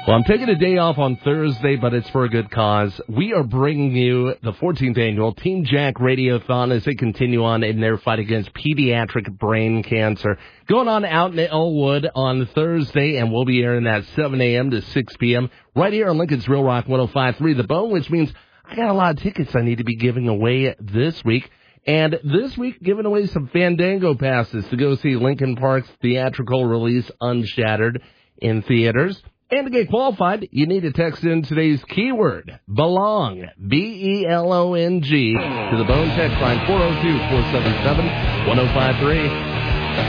Well, I'm taking a day off on Thursday, but it's for a good cause. We are bringing you the 14th annual Team Jack Radiothon as they continue on in their fight against pediatric brain cancer. Going on out in Elwood on Thursday, and we'll be airing at 7 a.m. to 6 p.m. right here on Lincoln's Real Rock 105.3 The Bone, which means I got a lot of tickets I need to be giving away this week. And this week, giving away some Fandango passes to go see Linkin Park's theatrical release Unshattered in theaters. And to get qualified, you need to text in today's keyword, BELONG, B-E-L-O-N-G, to the Bone text line 402-477-1053.